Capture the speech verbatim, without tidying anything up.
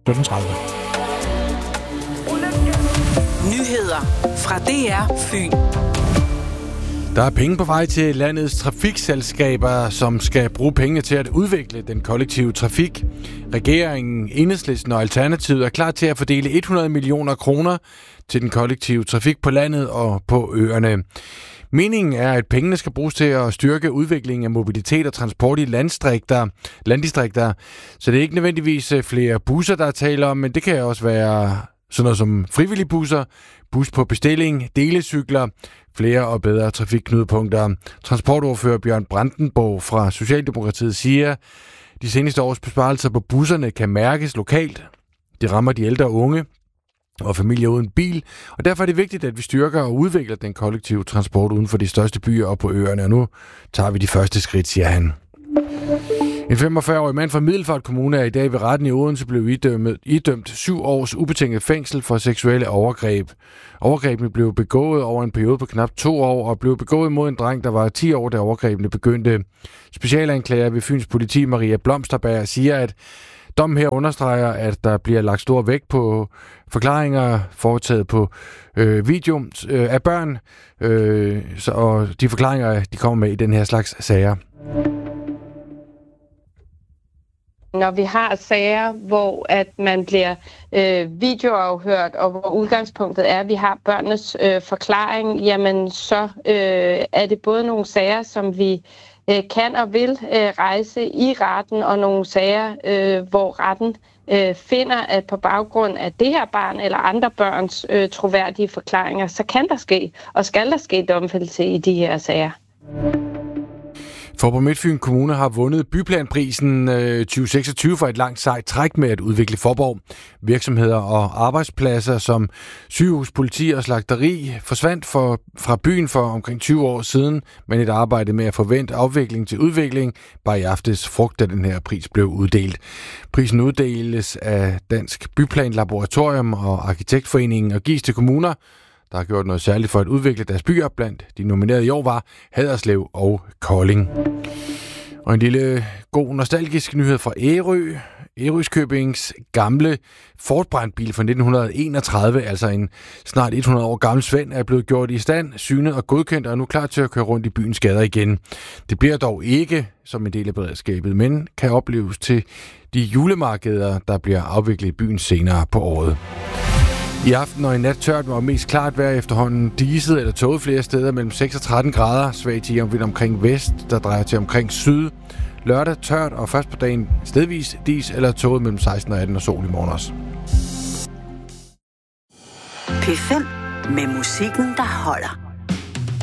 sytten tredive. Nyheder fra D R Fyn. Der er penge på vej til landets trafikselskaber, som skal bruge pengene til at udvikle den kollektive trafik. Regeringen, Enhedslisten og Alternativet er klar til at fordele hundrede millioner kroner til den kollektive trafik på landet og på øerne. Meningen er, at pengene skal bruges til at styrke udviklingen af mobilitet og transport i landdistrikter, landdistrikter. Så det er ikke nødvendigvis flere busser, der er tale om, men det kan også være sådan noget som frivillige busser, bus på bestilling, delecykler, flere og bedre trafikknudepunkter. Transportordfører Bjørn Brandenborg fra Socialdemokratiet siger, at de seneste års besparelser på busserne kan mærkes lokalt. Det rammer de ældre unge og familier uden bil, og derfor er det vigtigt, at vi styrker og udvikler den kollektive transport uden for de største byer og på øerne. Og nu tager vi de første skridt, siger han. En femogfyrre-årig mand fra Middelfart Kommune er i dag ved retten i Odense blev idømt, idømt syv års ubetinget fængsel for seksuelle overgreb. Overgrebene blev begået over en periode på knap to år og blev begået mod en dreng, der var ti år, da overgrebene begyndte. Specialanklager ved Fyns Politi Maria Blomsterberg siger, at dommen her understreger, at der bliver lagt stor vægt på forklaringer foretaget på øh, video øh, af børn, øh, så, og de forklaringer, de kommer med i den her slags sager. Når vi har sager, hvor at man bliver øh, videoafhørt, og hvor udgangspunktet er, at vi har børnenes øh, forklaring, jamen så øh, er det både nogle sager, som vi øh, kan og vil øh, rejse i retten, og nogle sager, øh, hvor retten øh, finder, at på baggrund af det her barn eller andre børns øh, troværdige forklaringer, så kan der ske, og skal der ske domfældelse i de her sager. Faaborg Midtfyn Kommune har vundet byplanprisen tyve seksogtyve for et langt sejt træk med at udvikle Faaborg. Virksomheder og arbejdspladser som sygehus, politi og slagteri forsvandt for, fra byen for omkring tyve år siden, men et arbejde med at forvente afvikling til udvikling bare i aftes frugt, da den her pris blev uddelt. Prisen uddeles af Dansk Byplanlaboratorium og Arkitektforeningen og gives til kommuner, der har gjort noget særligt for at udvikle deres byer. Blandt de nominerede i år var Haderslev og Kolding. Og en lille god nostalgisk nyhed fra Ærø. Ærøskøbings gamle Ford-brandbil fra nitten enogtredive, altså en snart hundrede år gammel Svend, er blevet gjort i stand, synet og godkendt og er nu klar til at køre rundt i byens gader igen. Det bliver dog ikke som en del af beredskabet, men kan opleves til de julemarkeder, der bliver afviklet i byen senere på året. I aften og i nat tørt var mest klart vejr efterhånden diset eller tåget flere steder mellem seks og tretten grader. Svag til jævnvind omkring vest, der drejer til omkring syd. Lørdag tørt og først på dagen stedvis dis eller tåget mellem seksten og atten og sol i morgen også. P fem med musikken, der holder.